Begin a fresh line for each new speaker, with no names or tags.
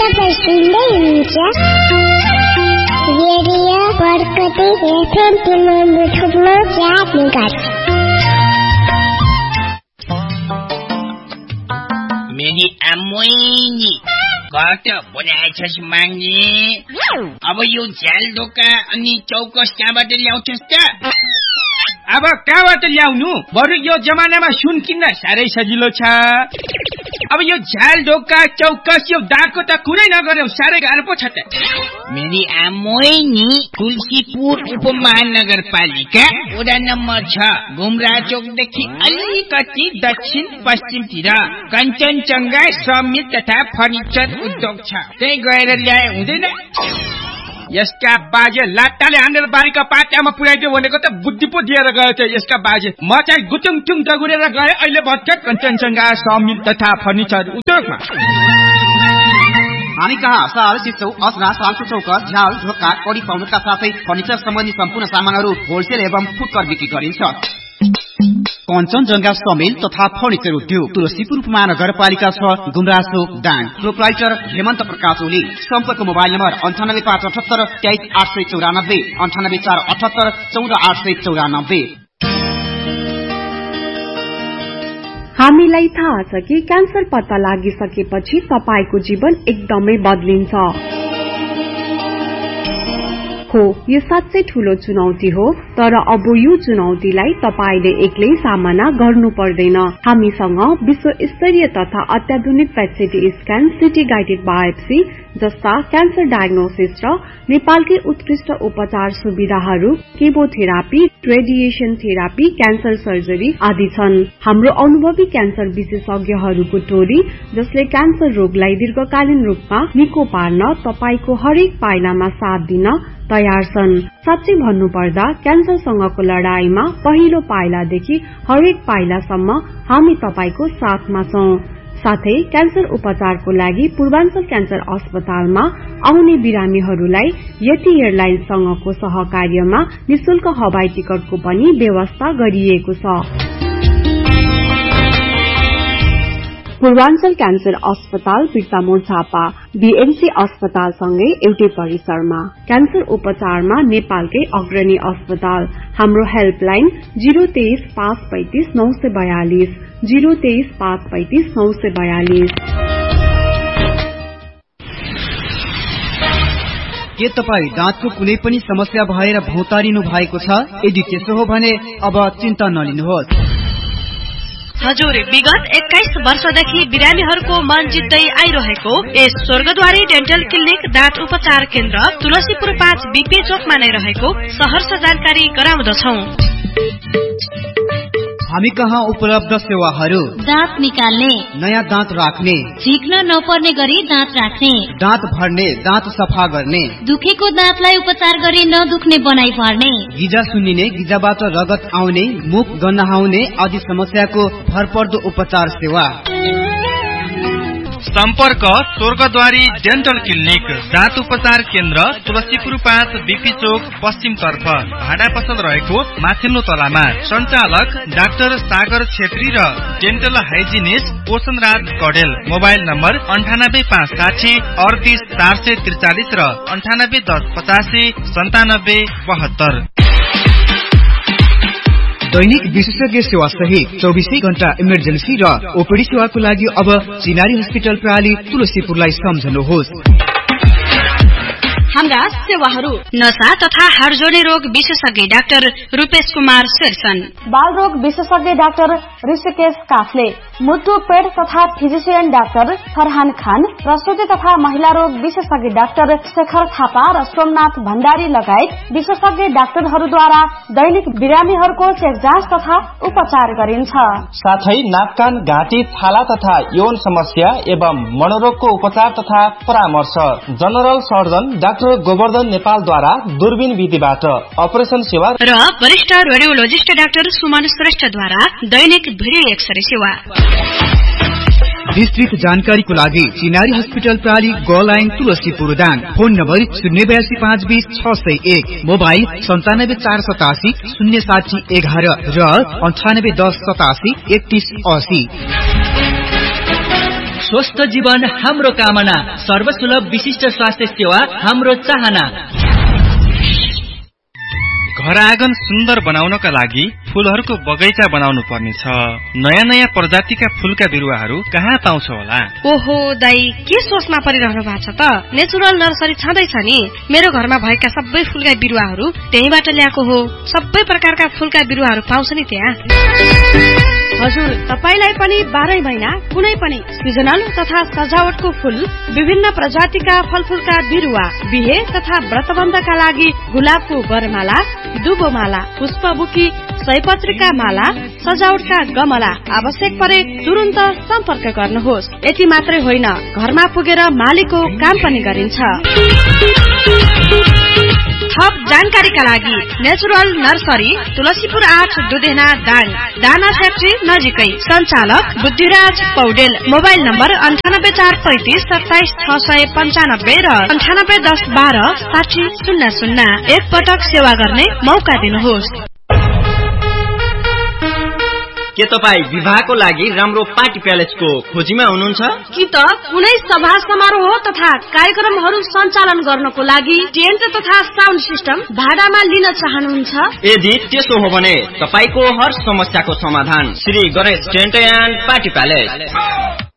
सुन्दै हुनुहुन्छ radio Barkati FM 93.4 megahertz.
मेरी अम्मोइनी कत बोलाएछस् माग्ने? अब यो झ्याल ढोका अनि चौकस कहाँबाट ल्याउँछस् त?
अब कहाँबाट ल्याउनु? बरु यो जमानामा सुन किन्न साह्रै सजिलो छ। अब यो झ्याल ढोका चौकस यो दागको त कुरै नगर्यौ, साह्रै गाह्रो पो छ त।
मेरी आमोइनी तुलसीपुर उपमहानगरपालिका वडा नम्बर 6 घुमरा चोकदेखि अलिकति दक्षिण पश्चिमतिर कञ्चनजङ्घा समिल तथा फर्निचर उद्योग छ, त्यही गएर ल्याए हुँदैन?
यसका बाजे लाट्टाले हानेर बारीका पाट्यामा पुर्याइदियो भनेको त बुद्धि पो दिएर गयो त यसका बाजे। म चाहिँ गुटुङटुङ दगुरेर गए, अहिले भर्खर कञ्चनजङ्घा समिल तथा फर्निचर उद्योगमा।
हामी कहाँ साल सिक्छौ असरा सालको चौकट झ्याल ढोका कडी पाउडरका साथै फर्निचर सम्बन्धी सम्पूर्ण सामानहरू होलसेल एवं फुटकर बिक्री गरिन्छ। कञ्चनजङ्घा समिल तथा फर्निचर उद्योग तुलसीपुर उपमहानगरपालिका 6 गुमरासो दाङ। प्रोप्राइटर हेमन्त प्रकाश ओली। सम्पर्क मोबाइल नम्बर 9858 23894 98478 14894।
हामीलाई थाहा छ कि क्यान्सर पत्ता लागिसकेपछि तपाईको जीवन एकदमै बदलिन्छ। हो, यो साँच्चै ठूलो चुनौती हो, तर अब यो चुनौतीलाई तपाईले एक्लै सामना गर्नु पर्दैन। हामीसँग विश्व स्तरीय तथा अत्याधुनिक पेट स्क्यान, सिटी गाइडेड बायोप्सी जस्ता क्यान्सर डायग्नोसिस र नेपालकै उत्कृष्ट उपचार सुविधाहरू, chemotherapy, radiation therapy, cancer surgery आदि छन्। हाम्रो अनुभवी क्यान्सर विशेषज्ञहरूको टोली जसले क्यान्सर रोगलाई दीर्घकालीन रूपमा निको पार्न तपाईको हरेक पाइलामा साथ दिन तयार छन्। साँच्चै भन्नुपर्दा क्यान्सरसँगको लडाईमा पहिलो पाइलादेखि हरेक पाइलासम्म हामी तपाईको साथमा छौं। साथै क्यान्सर उपचारको लागि पूर्वाञ्चल क्यान्सर अस्पतालमा आउने बिरामीहरूलाई यति एयरलाइन्ससँगको सहकार्यमा निशुल्क हवाई टिकटको पनि व्यवस्था गरिएको छ। पूर्वाञ्चल क्यान्सर अस्पताल बिर्तामोड झापा बीएमसी अस्पतालसँगै एउटै परिसरमा। क्यान्सर उपचारमा नेपालकै अग्रणी अस्पताल। हाम्रो हेल्पलाइन 023 535 942 023 535 942।
के तपाई दाँतको कुनै पनि समस्या भएर भौतारिनु भएको छ? यदि त्यसो हो भने अब चिन्ता नलिनुहोस्।
हजुर, विगत 21 वर्षदेखि बिरामीहरूको मन जित्दै आइरहेको यस स्वर्गद्वारी डेन्टल क्लिनिक दाँत उपचार केन्द्र तुलसीपुर 5 बीपी चोकमा नै रहेको सहर्ष जानकारी गराउँदछौं।
हामी कहाँ उपलब्ध सेवाहरू:
दाँत निकाल्ने,
नयाँ दाँत राख्ने,
झिक्न नपर्ने गरी दाँत राख्ने,
दाँत भर्ने, दाँत सफा गर्ने,
दुखेको दाँतलाई उपचार गरी नदुख्ने बनाइ पार्ने,
गिजा सुन्निने, गिजाबाट रगत आउने, मुख गन्हाउने आदि समस्याको भरपर्दो उपचार सेवा।
सम्पर्क स्वर्गद्वारी डेन्टल क्लिनिक दाँत उपचार केन्द्र तुलसीपुर 5 बीपी चोक पश्चिम तर्फ भाडा पसल रहेको माथिल्लो तलामा। सञ्चालक डाक्टर सागर छेत्री र dental hygienist पोषणराज Kadel. Mobile number 98560 38 443 र 9810 85 97 72।
दैनिक विशेषज्ञ सेवा सहित 24 घण्टा इमर्जेन्सी र ओपीडी सेवाको लागि अब चिनारी हस्पिटल प्रणाली तुलसीपुरलाई सम्झनुहोस्।
हाम्रा सेवाहरू: नशा तथा हाडजोडी रोग विशेषज्ञ डाक्टर रूपेश कुमार शेरसन,
बाल रोग विशेषज्ञ डाक्टर ऋषिकेश काफले, मुटु पेट तथा फिजिशियन डाक्टर फरहान खान, प्रसुति तथा महिला रोग विशेषज्ञ डाक्टर शेखर थापा र सोमनाथ भण्डारी लगायत विशेषज्ञ डाक्टरहरूद्वारा दैनिक बिरामीहरूको चेक जाँच तथा उपचार गरिन्छ।
साथै नाक कान घाँटी छाला तथा यौन समस्या एवं मनोरोगको उपचार तथा परामर्श। जनरल सर्जन डाक्टर गोवर्धन नेपालद्वारा दूरबीन विधिबाट अपरेसन सेवा
र वरिष्ठ रेडियोलोजिस्ट डाक्टर सुमन श्रेष्ठद्वारा दैनिक भिडियो एक्सरे सेवा।
विस्तृत जानकारीको लागि चिनारी हस्पिटल प्रणाली गोलाइन Tulsipur Dang. Phone number 082 520 601, mobile 97487 060 11 र 9810 87 3180।
स्वस्थ जीवन हाम्रो कामना, सर्वसुलभ विशिष्ट स्वास्थ्य सेवा हाम्रो चाहना।
घर आँगन सुन्दर बनाउनका लागि फूलहरूको बगैँचा बनाउनु पर्नेछ। नयाँ नयाँ प्रजातिका फूलका बिरुवाहरू कहाँ पाउँछ होला?
ओहो दाई, के सोचमा परिरहनु भएको छ त? नेचुरल नर्सरी छँदैछ नि। मेरो घरमा भएका सबै फूलका बिरुवाहरू त्यहीबाट ल्याएको हो। सबै प्रकारका फूलका बिरुवाहरू पाउँछ नि त्यहाँ। हजुर, तपाईलाई पनि 12 महिना कुनै पनि सिजनल तथा सजावटको फूल, विभिन्न प्रजातिका फलफूलका बिरुवा, बिहे तथा व्रतबन्धका लागि गुलाबको वरमाला, दुबोमाला, पुष्पबुकी, सयपत्रीका माला, सजावटका गमला आवश्यक परे तुरुन्त सम्पर्क गर्नुहोस्। यति मात्रै होइन, घरमा पुगेर मालीको काम पनि गरिन्छ। थप जानकारीका लागि नेचुरल नर्सरी, तुलसीपुर 8 दुधेना दाङ, दाना फ्याक्ट्री नजिकै। सञ्चालक बुद्धिराज पौडेल। मोबाइल नम्बर 9843 27 695 र 9810 12 6000। एक पटक सेवा गर्ने मौका दिनुहोस्।
के तपाईँ विवाहको लागि राम्रो पार्टी प्यालेसको खोजीमा हुनुहुन्छ?
कि त कुनै सभा समारोह तथा कार्यक्रमहरू सञ्चालन गर्नको लागि टेन्ट तथा साउन्ड सिस्टम भाडामा लिन चाहनुहुन्छ?
यदि त्यसो हो भने तपाईको हर समस्याको समाधान Shri Ganesh tent and party palace.